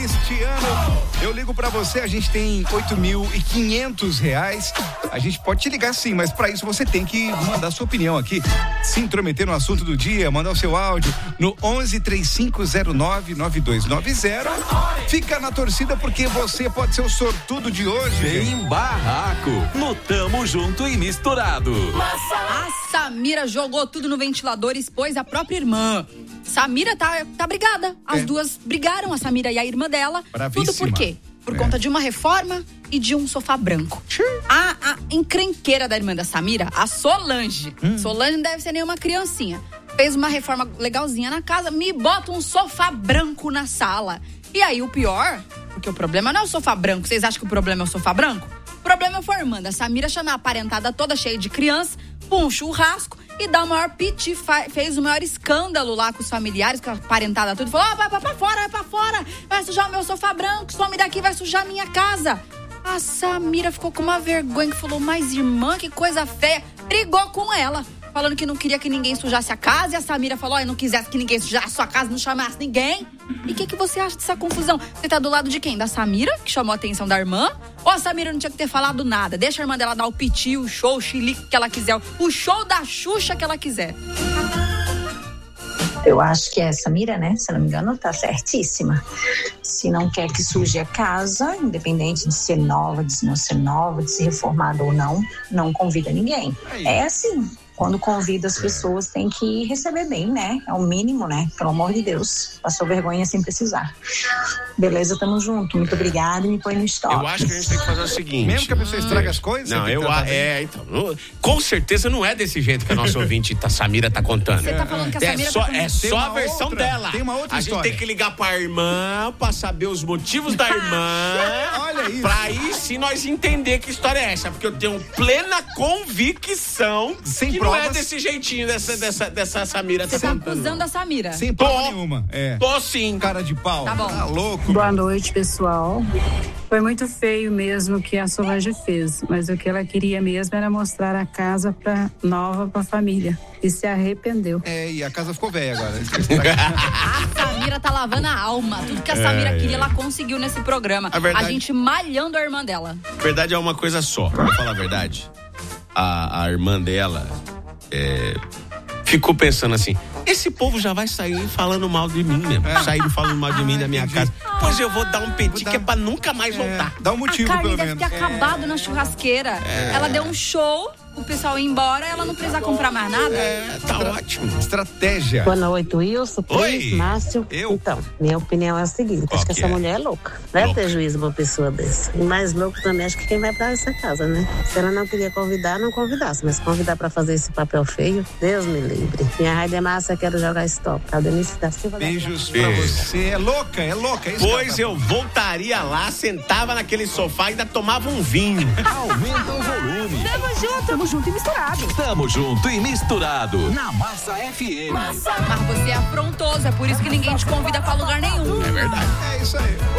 Este ano, eu ligo pra você, a gente tem R$8.500. A gente pode te ligar sim, mas pra isso você tem que mandar sua opinião aqui, se intrometer no assunto do dia, mandar o seu áudio no 1135099290. Fica na torcida porque você pode ser o sortudo de hoje. Em Barraco, no Tamo Junto e Misturado. A Samira jogou tudo no ventilador e expôs a própria irmã. Samira tá brigada. As duas brigaram, a Samira e a irmã dela. Bravíssima. Tudo por quê? Por conta de uma reforma e de um sofá branco. A encrenqueira da irmã da Samira, a Solange. Solange não deve ser nenhuma criancinha. Fez uma reforma legalzinha na casa, me bota um sofá branco na sala. E aí o pior, porque o problema não é o sofá branco. Vocês acham que o problema é o sofá branco? O problema foi a irmã da Samira chamar a parentada toda cheia de criança, pôr um churrasco e dar o maior piti, fez o maior escândalo lá com os familiares, com a parentada toda, falou, vai pra fora, vai sujar o meu sofá branco, some daqui, vai sujar a minha casa. A Samira ficou com uma vergonha, que falou, mas irmã, que coisa feia, brigou com ela, falando que não queria que ninguém sujasse a casa, e a Samira falou, não quisesse que ninguém sujasse a sua casa, não chamasse ninguém. E o que você acha dessa confusão? Você tá do lado de quem? Da Samira, que chamou a atenção da irmã? Ou a Samira não tinha que ter falado nada? Deixa a irmã dela dar o piti, o show, o chilique que ela quiser, o show da Xuxa que ela quiser. Eu acho que a Samira, né, se não me engano, tá certíssima. Se não quer que suje a casa, independente de ser nova, de não ser nova, de ser reformada ou não convida ninguém. É assim. Quando convida as pessoas, tem que receber bem, né? É o mínimo, né? Pelo amor de Deus. Passou vergonha sem precisar. Beleza, tamo junto. Muito obrigada e me põe no stop. Eu acho que a gente tem que fazer o seguinte. Mesmo que a pessoa estraga as coisas? Não, então. Com certeza não é desse jeito que a nossa ouvinte, Samira, tá contando. Você tá falando que a Samira É só a versão dela. Tem uma outra história. A gente tem que ligar pra irmã, pra saber os motivos da irmã. Olha isso. Pra aí sim nós entender que história é essa. Porque eu tenho plena convicção sem que provas. Não é desse jeitinho dessa Samira. Você tá acusando a Samira? Sem prova nenhuma. Tô sim. Cara de pau. Tá bom. Tá louco. Boa noite, pessoal. Foi muito feio mesmo que a Solange fez, mas o que ela queria mesmo era mostrar a casa nova pra família. E se arrependeu. E a casa ficou velha agora. A Samira tá lavando a alma. Tudo que a Samira queria, ela conseguiu nesse programa. A gente malhando a irmã dela. A verdade é uma coisa só, pra falar a verdade. A irmã dela ficou pensando assim, esse povo já vai sair falando mal de mim mesmo. Saíram falando mal de mim da minha casa. Pois eu vou dar um petit que é pra nunca mais voltar. Dá um motivo, a Carly pelo deve menos. ter acabado na churrasqueira. Ela deu um show, o pessoal ia embora, ela não precisa comprar mais nada. Tá ótimo. Estratégia. Boa noite, Wilson, Cris, Márcio. Então, minha opinião é a seguinte, acho que essa mulher é louca. Deve ter juízo uma pessoa dessa. E mais louco também, acho que quem vai pra essa casa, né? Se ela não queria convidar, não convidasse. Mas convidar pra fazer esse papel feio, Deus me livre. Minha raia é massa, quero jogar stop. A Denise da Silva. Beijos pra você. É louca. Pois eu voltaria lá, sentava naquele sofá e ainda tomava um vinho. Aumenta o volume. Tamo junto e misturado. Tamo junto e misturado. Na Massa FM. Mas você é afrontoso, é por isso que ninguém te convida pra lugar nenhum. É verdade. É isso aí.